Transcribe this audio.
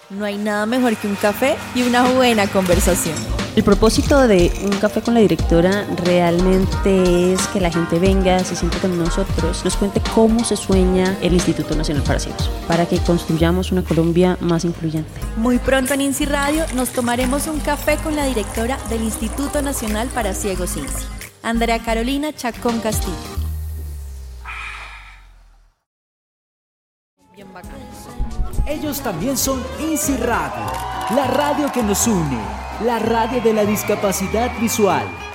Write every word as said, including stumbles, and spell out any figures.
No hay nada mejor que un café y una buena conversación. El propósito de Un Café con la Directora realmente es que la gente venga, se siente con nosotros, nos cuente cómo se sueña el Instituto Nacional para Ciegos, para que construyamos una Colombia más incluyente. Muy pronto en INSI Radio nos tomaremos un café con la directora del Instituto Nacional para Ciegos INSI, Andrea Carolina Chacón Castillo. Bien bacán. Ellos también son INSI Radio, la radio que nos une, la radio de la discapacidad visual.